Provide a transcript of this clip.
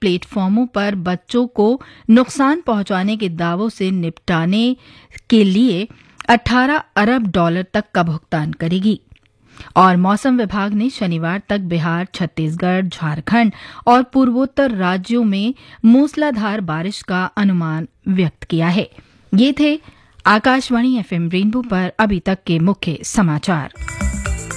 प्लेटफॉर्मों पर बच्चों को नुकसान पहुंचाने के दावों से निपटाने के लिए $18 अरब तक का भुगतान करेगी। और मौसम विभाग ने शनिवार तक बिहार, छत्तीसगढ़, झारखंड और पूर्वोत्तर राज्यों में मूसलाधार बारिश का अनुमान व्यक्त किया है। ये थे आकाशवाणी FM रेनबो पर अभी तक के मुख्य समाचार।